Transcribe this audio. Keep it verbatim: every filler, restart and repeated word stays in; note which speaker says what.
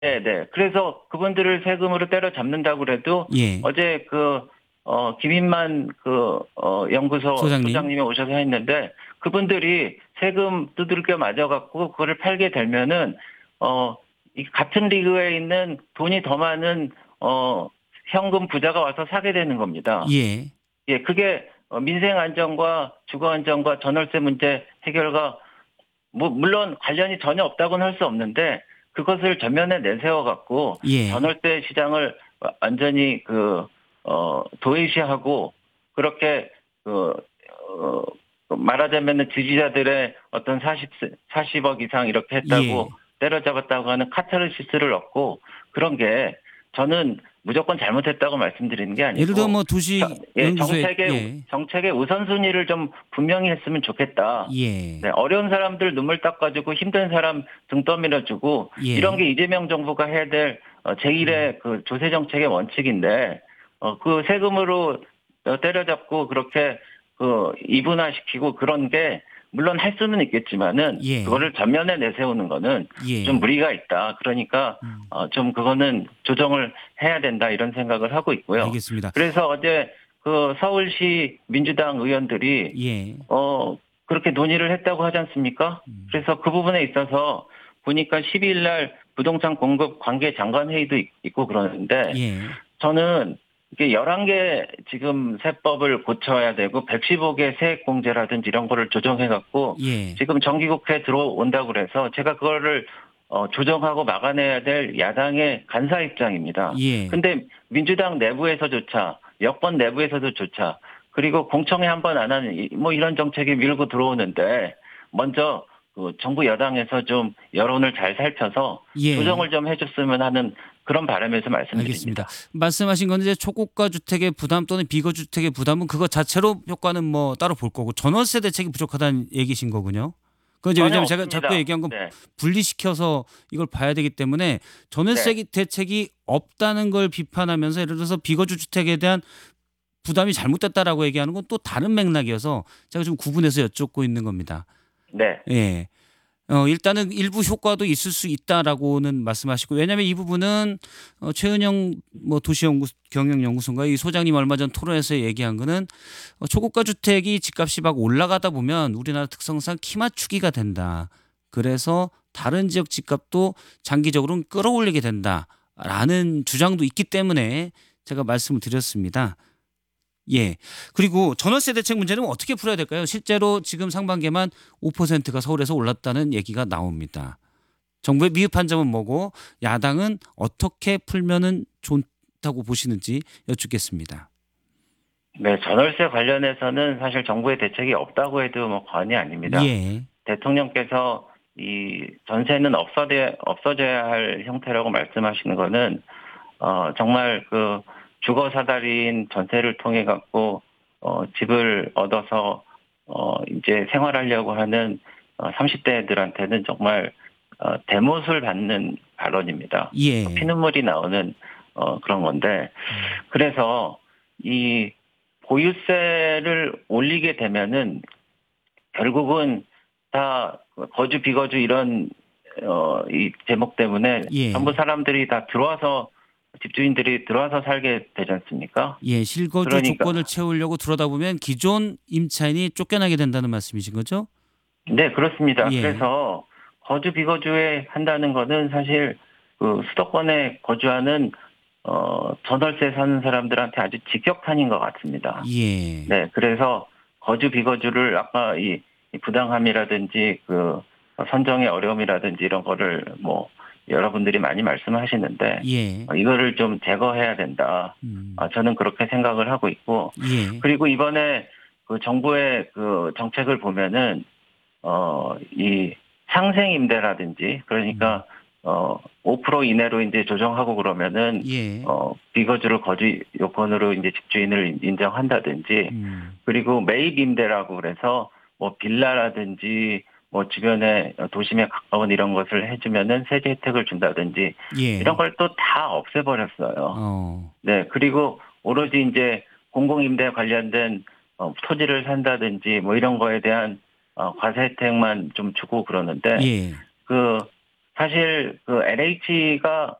Speaker 1: 네네. 그래서 그분들을 세금으로 때려잡는다고 그래도
Speaker 2: 예.
Speaker 1: 어제 그, 어, 김인만 그, 어, 연구소
Speaker 2: 소장님.
Speaker 1: 소장님이 오셔서 했는데 그분들이 세금 두들겨 맞아갖고 그거를 팔게 되면은, 어, 이 같은 리그에 있는 돈이 더 많은, 어, 현금 부자가 와서 사게 되는 겁니다.
Speaker 2: 예.
Speaker 1: 예, 그게 어, 민생 안정과 주거 안정과 전월세 문제 해결과 뭐 물론 관련이 전혀 없다고는 할 수 없는데 그것을 전면에 내세워 갖고
Speaker 2: 예.
Speaker 1: 전월세 시장을 완전히 그 어 도외시하고 그렇게 그 어 말하자면은 지지자들의 어떤 사십 사십억 이상 이렇게 했다고
Speaker 2: 예.
Speaker 1: 때려잡았다고 하는 카타르시스를 얻고 그런 게 저는 무조건 잘못했다고 말씀드리는 게
Speaker 2: 예를 들어
Speaker 1: 아니고
Speaker 2: 뭐
Speaker 1: 저,
Speaker 2: 도시
Speaker 1: 예,
Speaker 2: 연구소에
Speaker 1: 정책의
Speaker 2: 예.
Speaker 1: 정책의 우선순위를 좀 분명히 했으면 좋겠다.
Speaker 2: 예.
Speaker 1: 네, 어려운 사람들 눈물 닦아주고 힘든 사람 등 떠밀어주고 이런
Speaker 2: 예.
Speaker 1: 게 이재명 정부가 해야 될
Speaker 2: 음.
Speaker 1: 제일의 그 조세 정책의 원칙인데 어, 그 세금으로 때려잡고 그렇게 그 이분화시키고 그런 게 물론 할 수는 있겠지만은
Speaker 2: 예.
Speaker 1: 그거를 전면에 내세우는 거는 좀
Speaker 2: 예.
Speaker 1: 무리가 있다. 그러니까
Speaker 2: 음.
Speaker 1: 어, 좀 그거는 조정을 해야 된다 이런 생각을 하고 있고요.
Speaker 2: 알겠습니다.
Speaker 1: 그래서 어제 그 서울시 민주당 의원들이
Speaker 2: 예.
Speaker 1: 어 그렇게 논의를 했다고 하지 않습니까?
Speaker 2: 음.
Speaker 1: 그래서 그 부분에 있어서 보니까 십이 일 날 부동산 공급 관계 장관 회의도 있고 그러는데
Speaker 2: 예.
Speaker 1: 저는 이게 열한 개 지금 세법을 고쳐야 되고 백십오 개 세액공제라든지 이런 거를 조정해 갖고
Speaker 2: 예.
Speaker 1: 지금 정기국회에 들어온다고 그래서 제가 그거를 어 조정하고 막아내야 될 야당의 간사 입장입니다.
Speaker 2: 예.
Speaker 1: 근데 민주당 내부에서조차 여권 내부에서도조차 그리고 공청회 한 번 안 하는 뭐 이런 정책이 밀고 들어오는데 먼저 그 정부 여당에서 좀 여론을 잘 살펴서
Speaker 2: 예.
Speaker 1: 조정을 좀 해줬으면 하는 그런 바람에서
Speaker 2: 알겠습니다.
Speaker 1: 말씀드립니다.
Speaker 2: 말씀하신 건 이제 초고가 주택의 부담 또는 비거주택의 부담은 그거 자체로 효과는 뭐 따로 볼 거고 전월세 대책이 부족하다는 얘기신 거군요. 그건 이제
Speaker 1: 전혀
Speaker 2: 왜냐하면 제가 자꾸
Speaker 1: 없습니다.
Speaker 2: 얘기한 건
Speaker 1: 네.
Speaker 2: 분리시켜서 이걸 봐야 되기 때문에 전월세
Speaker 1: 네.
Speaker 2: 대책이 없다는 걸 비판하면서 예를 들어서 비거주 주택에 대한 부담이 잘못됐다라고 얘기하는 건 또 다른 맥락이어서 제가 좀 구분해서 여쭙고 있는 겁니다.
Speaker 1: 네.
Speaker 2: 예. 어 일단은 일부 효과도 있을 수 있다라고는 말씀하시고 왜냐하면 이 부분은 어 최은영 뭐 도시연구 경영연구소인가 이 소장님 얼마 전 토론에서 얘기한 거는 어 초고가 주택이 집값이 막 올라가다 보면 우리나라 특성상 키 맞추기가 된다. 그래서 다른 지역 집값도 장기적으로는 끌어올리게 된다라는 주장도 있기 때문에 제가 말씀을 드렸습니다. 예. 그리고 전월세 대책 문제는 어떻게 풀어야 될까요? 실제로 지금 상반기에만 오 퍼센트가 서울에서 올랐다는 얘기가 나옵니다. 정부의 미흡한 점은 뭐고 야당은 어떻게 풀면은 좋다고 보시는지 여쭙겠습니다.
Speaker 1: 네. 전월세 관련해서는 사실 정부의 대책이 없다고 해도 뭐 과언이 아닙니다.
Speaker 2: 예.
Speaker 1: 대통령께서 이 전세는 없어져 없어져야 할 형태라고 말씀하시는 거는 어 정말 그 주거 사다리인 전세를 통해 갖고 어 집을 얻어서 어 이제 생활하려고 하는 어 삼십 대들한테는 정말 어 대못을 받는 발언입니다.
Speaker 2: 예.
Speaker 1: 피눈물이 나오는 어 그런 건데
Speaker 2: 음.
Speaker 1: 그래서 이 보유세를 올리게 되면은 결국은 다 거주 비거주 이런 어 이 제목 때문에 전부
Speaker 2: 예.
Speaker 1: 사람들이 다 들어와서 집주인들이 들어와서 살게 되지 않습니까?
Speaker 2: 예. 실거주 조건을
Speaker 1: 그러니까
Speaker 2: 채우려고 들어다 보면 기존 임차인이 쫓겨나게 된다는 말씀이신 거죠?
Speaker 1: 네, 그렇습니다.
Speaker 2: 예.
Speaker 1: 그래서 거주 비거주에 한다는 거는 사실 그 수도권에 거주하는 어 전월세 사는 사람들한테 아주 직격탄인 것 같습니다.
Speaker 2: 예.
Speaker 1: 네, 그래서 거주 비거주를 아까 이, 이 부당함이라든지 그 선정의 어려움이라든지 이런 거를 뭐 여러분들이 많이 말씀하시는데
Speaker 2: 예.
Speaker 1: 어, 이거를 좀 제거해야 된다. 아,
Speaker 2: 음.
Speaker 1: 저는 그렇게 생각을 하고 있고
Speaker 2: 예.
Speaker 1: 그리고 이번에 그 정부의 그 정책을 보면은 어, 이 상생 임대라든지
Speaker 2: 음.
Speaker 1: 그러니까 어, 오 퍼센트 이내로 이제 조정하고 그러면은
Speaker 2: 예.
Speaker 1: 어, 비거주를 거주 요건으로 이제 집주인을 인정한다든지
Speaker 2: 음.
Speaker 1: 그리고 매입 임대라고 그래서 뭐 빌라라든지 뭐 주변에 도심에 가까운 이런 것을 해주면은 세제 혜택을 준다든지 이런
Speaker 2: 예.
Speaker 1: 걸 또 다 없애버렸어요.
Speaker 2: 어.
Speaker 1: 네, 그리고 오로지 이제 공공임대 관련된 어, 토지를 산다든지 뭐 이런 거에 대한 어, 과세 혜택만 좀 주고 그러는데
Speaker 2: 예.
Speaker 1: 그 사실 그 엘에이치가